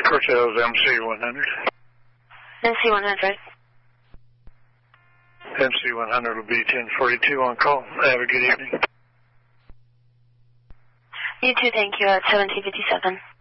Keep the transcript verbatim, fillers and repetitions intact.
Cortez M C one hundred. M C one hundred. M C one hundred will be ten forty-two on call. Have a good evening. You too, thank you, at seventeen fifty-seven.